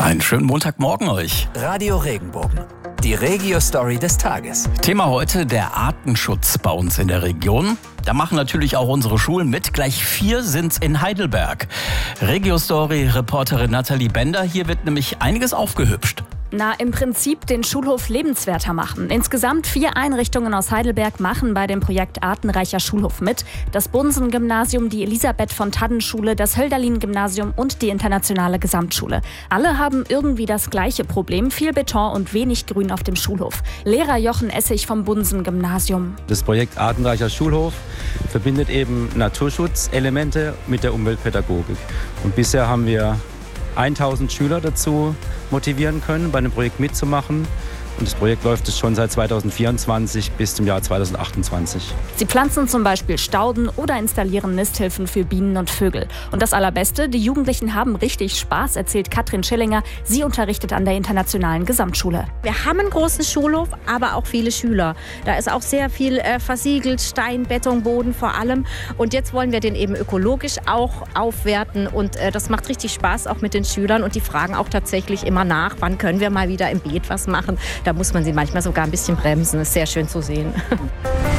Einen schönen Montagmorgen euch. Radio Regenbogen, die Regio-Story des Tages. Thema heute der Artenschutz bei uns in der Region. Da machen natürlich auch unsere Schulen mit. Gleich 4 sind's in Heidelberg. Regio-Story-Reporterin Nathalie Bender. Hier wird nämlich einiges aufgehübscht. Im Prinzip den Schulhof lebenswerter machen. Insgesamt 4 Einrichtungen aus Heidelberg machen bei dem Projekt Artenreicher Schulhof mit. Das Bunsen-Gymnasium, die Elisabeth-von-Tadden-Schule, das Hölderlin-Gymnasium und die Internationale Gesamtschule. Alle haben irgendwie das gleiche Problem, viel Beton und wenig Grün auf dem Schulhof. Lehrer Jochen Essig vom Bunsen-Gymnasium. Das Projekt Artenreicher Schulhof verbindet eben Naturschutzelemente mit der Umweltpädagogik. Und bisher haben wir 1000 Schüler dazu motivieren können, bei einem Projekt mitzumachen. Und das Projekt läuft es schon seit 2024 bis zum Jahr 2028. Sie pflanzen zum Beispiel Stauden oder installieren Nisthilfen für Bienen und Vögel. Und das Allerbeste, die Jugendlichen haben richtig Spaß, erzählt Katrin Schillinger. Sie unterrichtet an der Internationalen Gesamtschule. Wir haben einen großen Schulhof, aber auch viele Schüler. Da ist auch sehr viel versiegelt, Stein, Beton, Boden vor allem. Und jetzt wollen wir den eben ökologisch auch aufwerten. Und das macht richtig Spaß auch mit den Schülern. Und die fragen auch tatsächlich immer nach, wann können wir mal wieder im Beet was machen. Da muss man sie manchmal sogar ein bisschen bremsen. Das ist sehr schön zu sehen.